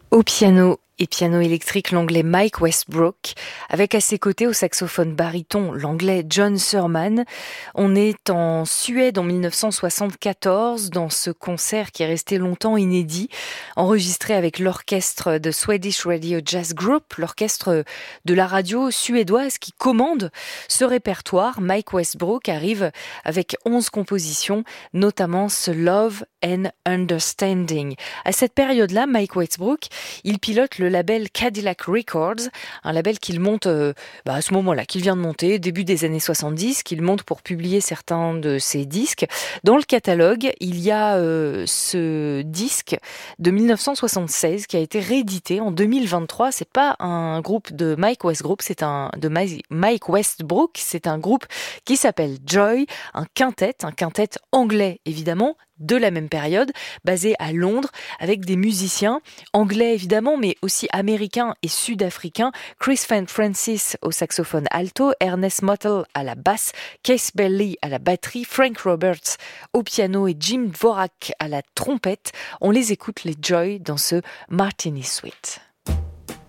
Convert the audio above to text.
Au piano et piano électrique, l'anglais Mike Westbrook, avec à ses côtés au saxophone baryton l'anglais John Surman. On est en Suède en 1974 dans ce concert qui est resté longtemps inédit, enregistré avec l'orchestre de Swedish Radio Jazz Group, l'orchestre de la radio suédoise qui commande ce répertoire. Mike Westbrook arrive avec 11 compositions, notamment ce Love and Understanding. À cette période-là, Mike Westbrook, il pilote le label Cadillac Records, un label qu'il monte à ce moment-là, qu'il vient de monter, début des années 70, qu'il monte pour publier certains de ses disques. Dans le catalogue, il y a ce disque de 1976 qui a été réédité en 2023. C'est pas un groupe de Mike Westbrook, c'est un groupe qui s'appelle Joy, un quintet anglais évidemment, de la même période, basé à Londres, avec des musiciens anglais évidemment, mais aussi américains et sud-africains. Chris Francis au saxophone alto, Ernest Mottel à la basse, Case Bailey à la batterie, Frank Roberts au piano et Jim Dvorak à la trompette. On les écoute, les Joy, dans ce Martini Suite.